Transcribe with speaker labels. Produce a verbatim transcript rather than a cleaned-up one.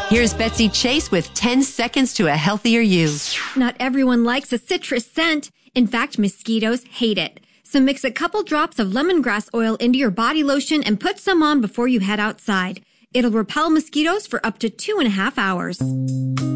Speaker 1: Here's Betsy Chase with ten seconds to a healthier you.
Speaker 2: Not everyone likes a citrus scent. In fact, mosquitoes hate it. So mix a couple drops of lemongrass oil into your body lotion and put some on before you head outside. It'll repel mosquitoes for up to two and a half hours.